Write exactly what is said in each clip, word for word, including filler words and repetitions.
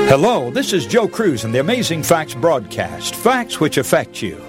Hello, this is Joe Cruz in the Amazing Facts broadcast, facts which affect you.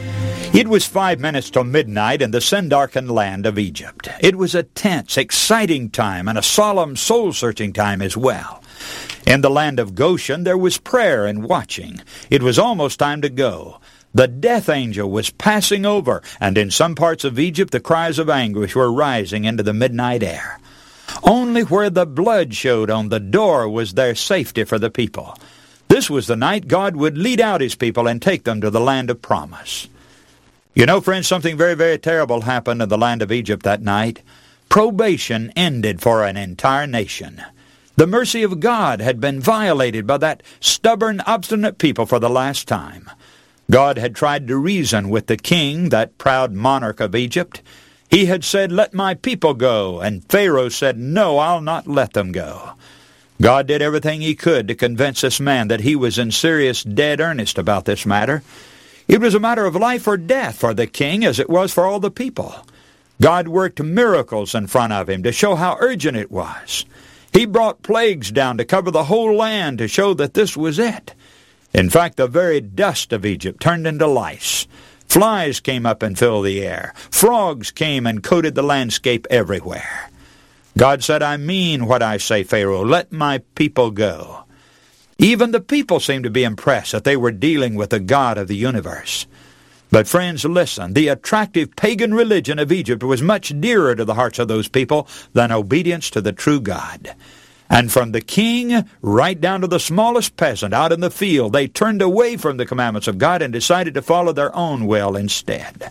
It was five minutes till midnight in the sin-darkened land of Egypt. It was a tense, exciting time and a solemn, soul-searching time as well. In the land of Goshen, there was prayer and watching. It was almost time to go. The death angel was passing over, and in some parts of Egypt, the cries of anguish were rising into the midnight air. Only where the blood showed on the door was there safety for the people. This was the night God would lead out His people and take them to the land of promise. You know, friends, something very, very terrible happened in the land of Egypt that night. Probation ended for an entire nation. The mercy of God had been violated by that stubborn, obstinate people for the last time. God had tried to reason with the king, that proud monarch of Egypt. He had said, "Let my people go," and Pharaoh said, "No, I'll not let them go." God did everything He could to convince this man that he was in serious, dead earnest about this matter. It was a matter of life or death for the king as it was for all the people. God worked miracles in front of him to show how urgent it was. He brought plagues down to cover the whole land to show that this was it. In fact, the very dust of Egypt turned into lice. Flies came up and filled the air. Frogs came and coated the landscape everywhere. God said, "I mean what I say, Pharaoh. Let my people go." Even the people seemed to be impressed that they were dealing with the God of the universe. But friends, listen, the attractive pagan religion of Egypt was much dearer to the hearts of those people than obedience to the true God. And from the king right down to the smallest peasant out in the field, they turned away from the commandments of God and decided to follow their own will instead.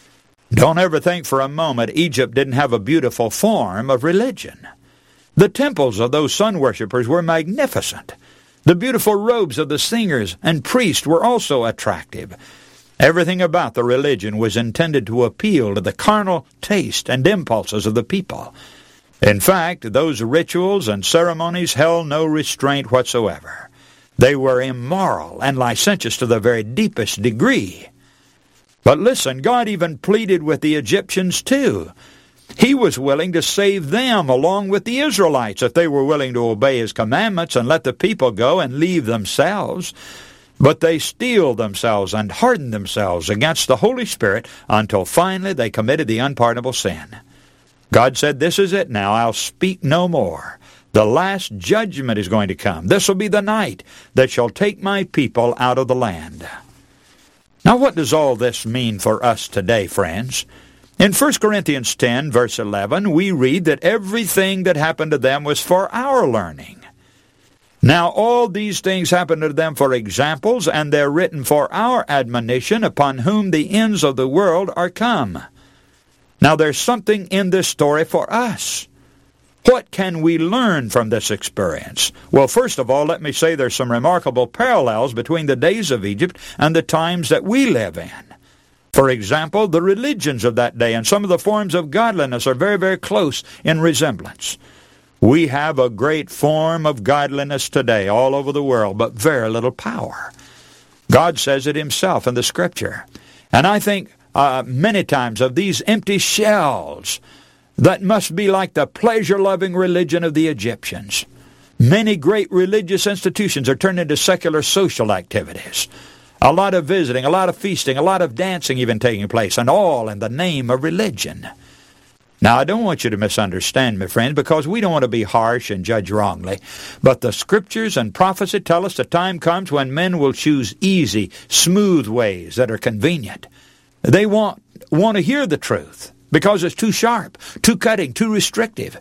Don't ever think for a moment Egypt didn't have a beautiful form of religion. The temples of those sun worshippers were magnificent. The beautiful robes of the singers and priests were also attractive. Everything about the religion was intended to appeal to the carnal taste and impulses of the people. In fact, those rituals and ceremonies held no restraint whatsoever. They were immoral and licentious to the very deepest degree. But listen, God even pleaded with the Egyptians too. He was willing to save them along with the Israelites if they were willing to obey His commandments and let the people go and leave themselves. But they steeled themselves and hardened themselves against the Holy Spirit until finally they committed the unpardonable sin. God said, "This is it now. I'll speak no more. The last judgment is going to come. This will be the night that shall take my people out of the land." Now, what does all this mean for us today, friends? In First Corinthians ten, verse eleven, we read that everything that happened to them was for our learning. Now, all these things happened to them for examples, and they're written for our admonition, upon whom the ends of the world are come. Now, there's something in this story for us. What can we learn from this experience? Well, first of all, let me say there's some remarkable parallels between the days of Egypt and the times that we live in. For example, the religions of that day and some of the forms of godliness are very, very close in resemblance. We have a great form of godliness today all over the world, but very little power. God says it Himself in the Scripture. And I think Uh, many times of these empty shells that must be like the pleasure-loving religion of the Egyptians. Many great religious institutions are turned into secular social activities. A lot of visiting, a lot of feasting, a lot of dancing even taking place, and all in the name of religion. Now, I don't want you to misunderstand me, friends, because we don't want to be harsh and judge wrongly. But the Scriptures and prophecy tell us the time comes when men will choose easy, smooth ways that are convenient. They want, want to hear the truth because it's too sharp, too cutting, too restrictive.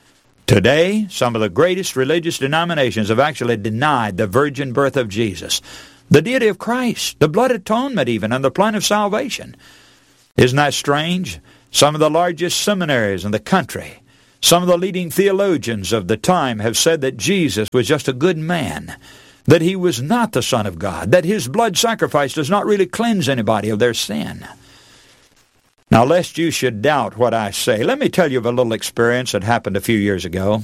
Today, some of the greatest religious denominations have actually denied the virgin birth of Jesus, the deity of Christ, the blood atonement even, and the plan of salvation. Isn't that strange? Some of the largest seminaries in the country, some of the leading theologians of the time have said that Jesus was just a good man, that He was not the Son of God, that His blood sacrifice does not really cleanse anybody of their sin. Now, lest you should doubt what I say, let me tell you of a little experience that happened a few years ago.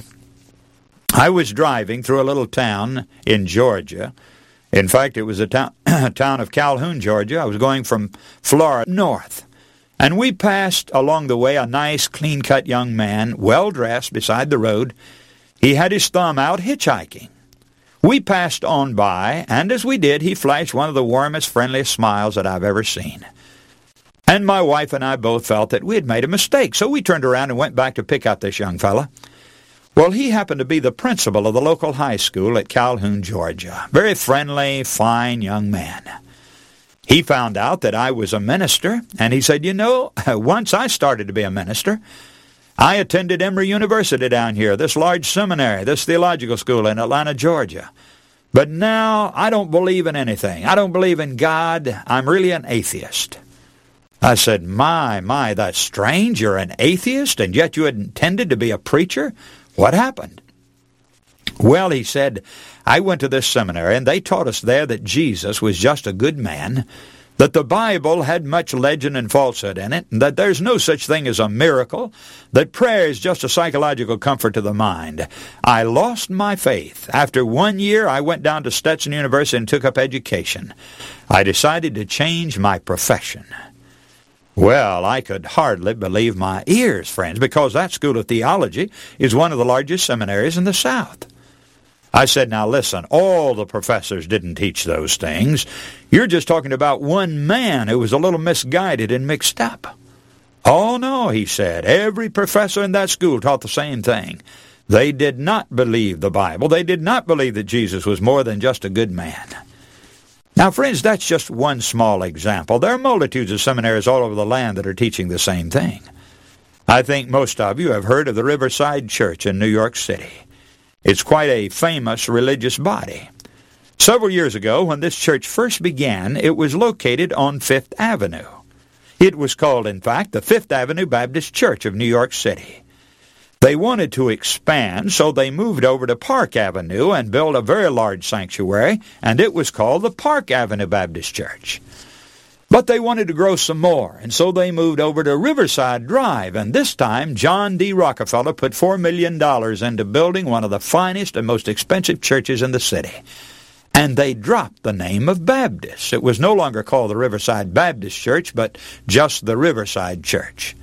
I was driving through a little town in Georgia. In fact, it was a town, town of Calhoun, Georgia. I was going from Florida north. And we passed along the way a nice, clean-cut young man, well-dressed, beside the road. He had his thumb out hitchhiking. We passed on by, and as we did, he flashed one of the warmest, friendliest smiles that I've ever seen. And my wife and I both felt that we had made a mistake, so we turned around and went back to pick up this young fella. Well, he happened to be the principal of the local high school at Calhoun, Georgia. Very friendly, fine young man. He found out that I was a minister, and he said, you know, once I started to be a minister, I attended Emory University down here, this large seminary, this theological school in Atlanta, Georgia. But now I don't believe in anything. I don't believe in God. I'm really an atheist. I said, my, my, that's strange. You're an atheist, and yet you had intended to be a preacher? What happened? Well, he said, I went to this seminary, and they taught us there that Jesus was just a good man, that the Bible had much legend and falsehood in it, and that there's no such thing as a miracle, that prayer is just a psychological comfort to the mind. I lost my faith. After one year, I went down to Stetson University and took up education. I decided to change my profession. Well, I could hardly believe my ears, friends, because that school of theology is one of the largest seminaries in the South. I said, now listen, all the professors didn't teach those things. You're just talking about one man who was a little misguided and mixed up. Oh, no, he said, every professor in that school taught the same thing. They did not believe the Bible. They did not believe that Jesus was more than just a good man. Now, friends, that's just one small example. There are multitudes of seminaries all over the land that are teaching the same thing. I think most of you have heard of the Riverside Church in New York City. It's quite a famous religious body. Several years ago, when this church first began, it was located on Fifth Avenue. It was called, in fact, the Fifth Avenue Baptist Church of New York City. They wanted to expand, so they moved over to Park Avenue and built a very large sanctuary, and it was called the Park Avenue Baptist Church. But they wanted to grow some more, and so they moved over to Riverside Drive, and this time John D. Rockefeller put four million dollars into building one of the finest and most expensive churches in the city. And they dropped the name of Baptist. It was no longer called the Riverside Baptist Church, but just the Riverside Church.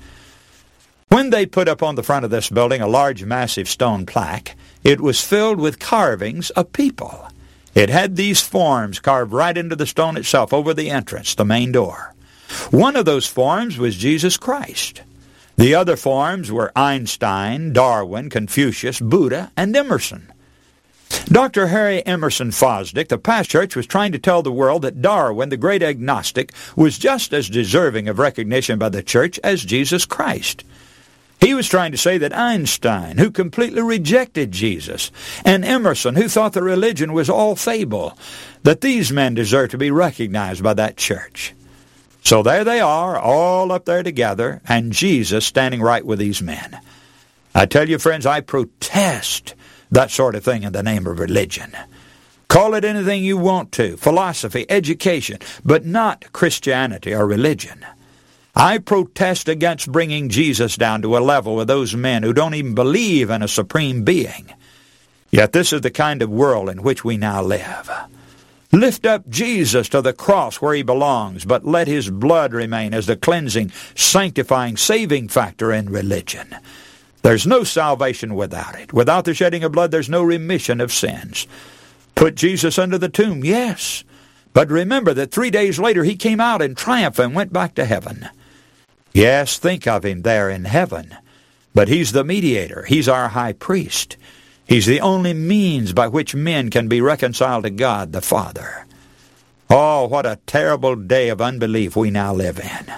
When they put up on the front of this building a large, massive stone plaque, it was filled with carvings of people. It had these forms carved right into the stone itself over the entrance, the main door. One of those forms was Jesus Christ. The other forms were Einstein, Darwin, Confucius, Buddha, and Emerson. Doctor Harry Emerson Fosdick, the pastor church, was trying to tell the world that Darwin, the great agnostic, was just as deserving of recognition by the church as Jesus Christ. He was trying to say that Einstein, who completely rejected Jesus, and Emerson, who thought the religion was all fable, that these men deserve to be recognized by that church. So there they are, all up there together, and Jesus standing right with these men. I tell you, friends, I protest that sort of thing in the name of religion. Call it anything you want to, philosophy, education, but not Christianity or religion. I protest against bringing Jesus down to a level with those men who don't even believe in a supreme being. Yet this is the kind of world in which we now live. Lift up Jesus to the cross where he belongs, but let his blood remain as the cleansing, sanctifying, saving factor in religion. There's no salvation without it. Without the shedding of blood, there's no remission of sins. Put Jesus under the tomb, yes. But remember that three days later he came out in triumph and went back to heaven. Yes, think of him there in heaven. But he's the mediator. He's our high priest. He's the only means by which men can be reconciled to God the Father. Oh, what a terrible day of unbelief we now live in.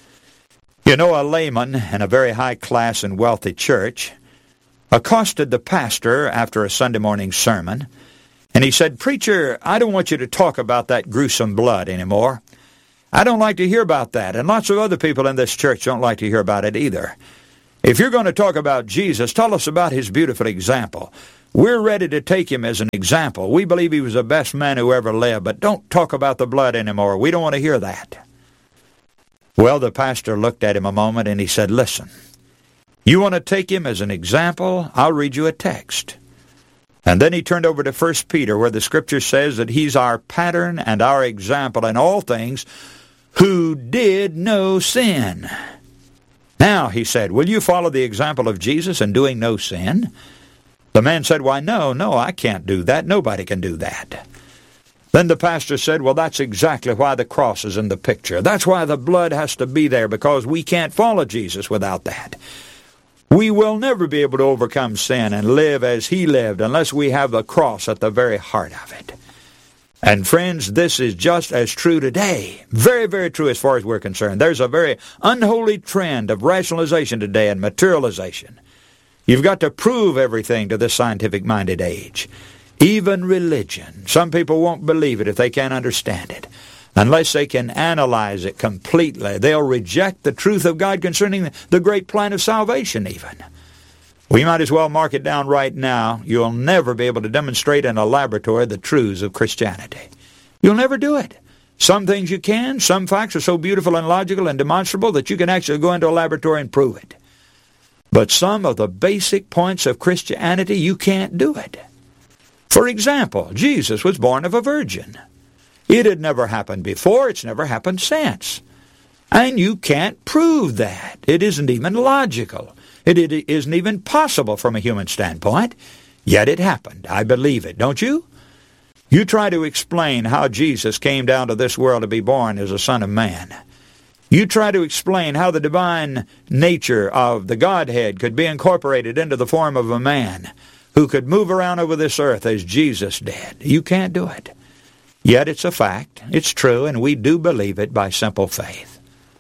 You know, a layman in a very high-class and wealthy church accosted the pastor after a Sunday morning sermon, and he said, "Preacher, I don't want you to talk about that gruesome blood anymore. I don't like to hear about that, and lots of other people in this church don't like to hear about it either. If you're going to talk about Jesus, tell us about his beautiful example. We're ready to take him as an example. We believe he was the best man who ever lived, but don't talk about the blood anymore. We don't want to hear that." Well, the pastor looked at him a moment and he said, "Listen, you want to take him as an example? I'll read you a text." And then he turned over to First Peter, where the Scripture says that he's our pattern and our example in all things, who did no sin. Now, he said, will you follow the example of Jesus in doing no sin? The man said, why, no, no, I can't do that. Nobody can do that. Then the pastor said, well, that's exactly why the cross is in the picture. That's why the blood has to be there, because we can't follow Jesus without that. We will never be able to overcome sin and live as he lived unless we have the cross at the very heart of it. And friends, this is just as true today. Very, very true as far as we're concerned. There's a very unholy trend of rationalization today and materialization. You've got to prove everything to this scientific-minded age. Even religion. Some people won't believe it if they can't understand it. Unless they can analyze it completely, they'll reject the truth of God concerning the great plan of salvation even. We might as well mark it down right now. You'll never be able to demonstrate in a laboratory the truths of Christianity. You'll never do it. Some things you can. Some facts are so beautiful and logical and demonstrable that you can actually go into a laboratory and prove it. But some of the basic points of Christianity, you can't do it. For example, Jesus was born of a virgin. It had never happened before. It's never happened since. And you can't prove that. It isn't even logical. It, it isn't even possible from a human standpoint. Yet it happened. I believe it, don't you? You try to explain how Jesus came down to this world to be born as a son of man. You try to explain how the divine nature of the Godhead could be incorporated into the form of a man who could move around over this earth as Jesus did. You can't do it. Yet it's a fact. It's true, and we do believe it by simple faith.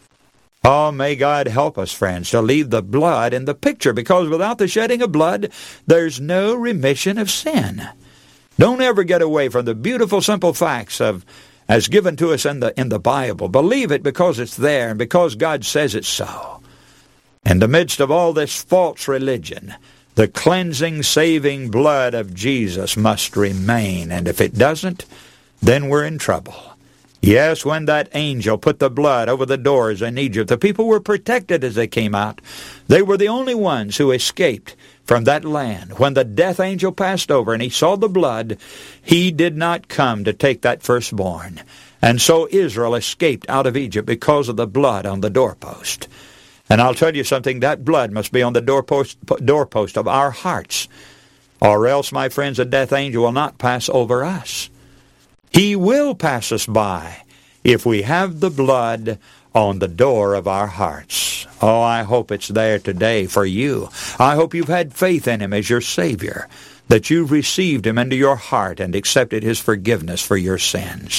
Oh, may God help us, friends, to leave the blood in the picture, because without the shedding of blood, there's no remission of sin. Don't ever get away from the beautiful, simple facts of as given to us in the in the Bible. Believe it because it's there and because God says it's so. In the midst of all this false religion, the cleansing, saving blood of Jesus must remain, and if it doesn't, then we're in trouble. Yes, when that angel put the blood over the doors in Egypt, the people were protected as they came out. They were the only ones who escaped from that land. When the death angel passed over and he saw the blood, he did not come to take that firstborn. And so Israel escaped out of Egypt because of the blood on the doorpost. And I'll tell you something, that blood must be on the doorpost, doorpost of our hearts, or else, my friends, the death angel will not pass over us. He will pass us by if we have the blood on the door of our hearts. Oh, I hope it's there today for you. I hope you've had faith in him as your Savior, that you've received him into your heart and accepted his forgiveness for your sins.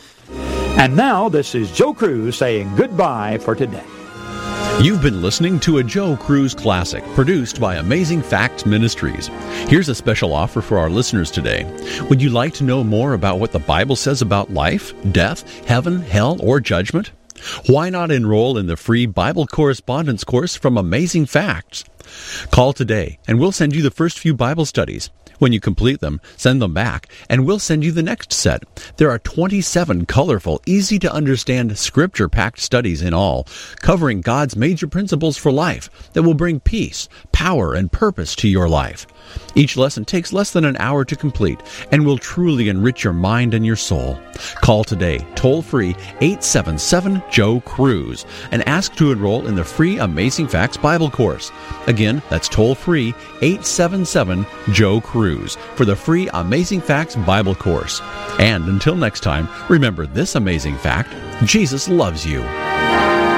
And now, this is Joe Cruz saying goodbye for today. You've been listening to a Joe Cruz Classic, produced by Amazing Facts Ministries. Here's a special offer for our listeners today. Would you like to know more about what the Bible says about life, death, heaven, hell, or judgment? Why not enroll in the free Bible correspondence course from Amazing Facts? Call today, and we'll send you the first few Bible studies. When you complete them, send them back, and we'll send you the next set. There are twenty-seven colorful, easy-to-understand, scripture-packed studies in all, covering God's major principles for life that will bring peace, power, and purpose to your life. Each lesson takes less than an hour to complete and will truly enrich your mind and your soul. Call today, toll-free, eight seven seven, Joe Cruz, and ask to enroll in the free Amazing Facts Bible course. Again, that's toll-free, eight seven seven, Joe Cruz, for the free Amazing Facts Bible course. And until next time, remember this amazing fact: Jesus loves you.